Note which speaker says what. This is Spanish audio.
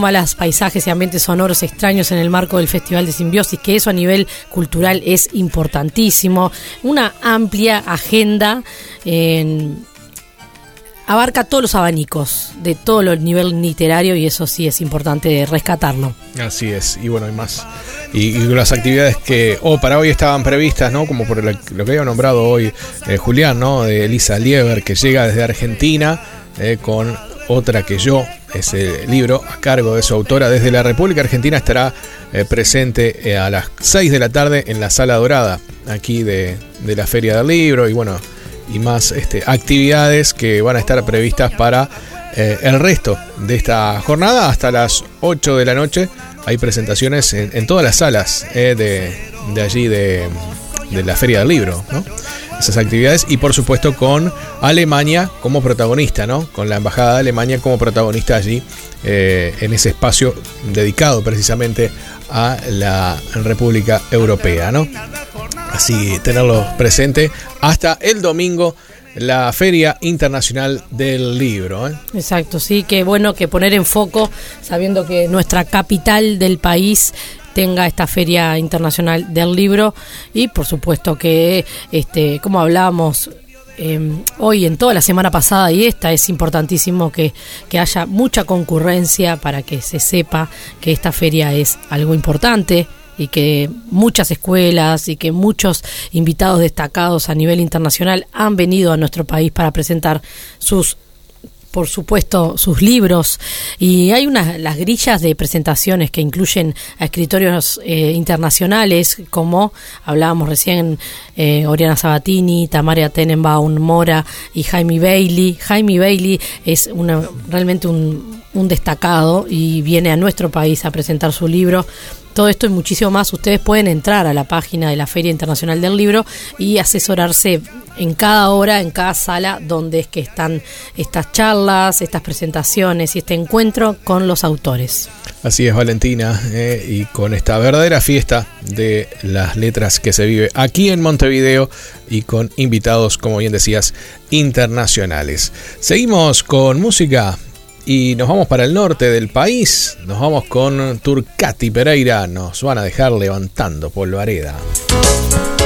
Speaker 1: malas paisajes y ambientes sonoros extraños en el marco del Festival de Simbiosis, que eso a nivel cultural es importantísimo. Una amplia agenda abarca todos los abanicos de todo el nivel literario, y eso sí es importante rescatarlo.
Speaker 2: Así es, y bueno, hay más. Y las actividades que para hoy estaban previstas, ¿no? Como por lo que había nombrado hoy Julián, ¿no? De Elisa Lieber, que llega desde Argentina con Otra que yo, ese libro a cargo de su autora desde la República Argentina. Estará presente a las 6 de la tarde en la Sala Dorada, aquí de la Feria del Libro, y bueno, y más actividades que van a estar previstas para el resto de esta jornada. Hasta las 8 de la noche hay presentaciones en todas las salas de allí de la Feria del Libro, ¿no? Esas actividades, y por supuesto con Alemania como protagonista, ¿no? Con la Embajada de Alemania como protagonista allí en ese espacio dedicado precisamente a la República Europea, ¿no? Así tenerlo presente hasta el domingo, la Feria Internacional del Libro, ¿eh?
Speaker 1: Exacto, sí, qué bueno que poner en foco, sabiendo que nuestra capital del país tenga esta Feria Internacional del Libro, y por supuesto que, como hablábamos hoy, en toda la semana pasada y esta, es importantísimo que haya mucha concurrencia para que se sepa que esta feria es algo importante, y que muchas escuelas y que muchos invitados destacados a nivel internacional han venido a nuestro país para presentar por supuesto, sus libros. Y hay las grillas de presentaciones que incluyen a escritores internacionales, como hablábamos recién, Oriana Sabatini, Tamara Tenenbaum Mora y Jaime Bailey. Jaime Bailey es realmente un destacado, y viene a nuestro país a presentar su libro. Todo esto y muchísimo más, ustedes pueden entrar a la página de la Feria Internacional del Libro y asesorarse en cada hora, en cada sala, donde es que están estas charlas, estas presentaciones y este encuentro con los autores.
Speaker 2: Así es, Valentina, y con esta verdadera fiesta de las letras que se vive aquí en Montevideo, y con invitados, como bien decías, internacionales. Seguimos con música y nos vamos para el norte del país. Nos vamos con Turcati Pereira. Nos van a dejar levantando polvareda.